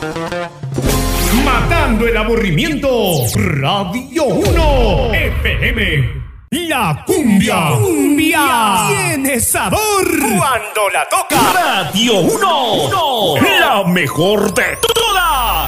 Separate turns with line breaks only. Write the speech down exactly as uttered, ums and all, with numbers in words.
Matando el aburrimiento. Radio uno F M. La cumbia. Cumbia. Tiene sabor. Cuando la toca. Radio uno. La mejor de todo.